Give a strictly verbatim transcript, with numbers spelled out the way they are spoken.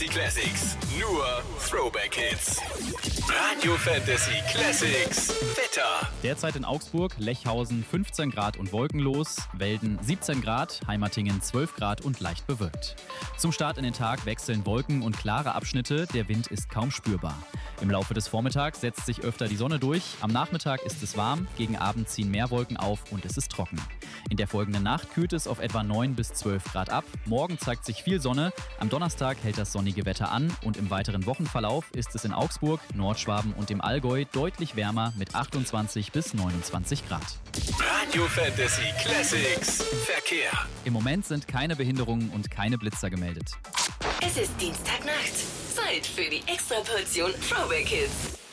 Fantasy Classics. Nur Throwback Hits. Radio Fantasy Classics. Wetter. Derzeit in Augsburg, Lechhausen fünfzehn Grad und wolkenlos, Welden siebzehn Grad, Heimatingen zwölf Grad und leicht bewölkt. Zum Start in den Tag wechseln Wolken und klare Abschnitte, der Wind ist kaum spürbar. Im Laufe des Vormittags setzt sich öfter die Sonne durch, am Nachmittag ist es warm, gegen Abend ziehen mehr Wolken auf und es ist trocken. In der folgenden Nacht kühlt es auf etwa neun bis zwölf Grad ab, morgen zeigt sich viel Sonne, am Donnerstag hält das sonnige Wetter an und im weiteren Wochenverlauf ist es in Augsburg, Nordschwaben und im Allgäu deutlich wärmer mit achtundzwanzig bis neunundzwanzig Grad. Radio Fantasy Classics. Verkehr. Im Moment sind keine Behinderungen und keine Blitzer gemeldet. Es ist Dienstagnacht. Zeit für die Extraportion Throwback Hits.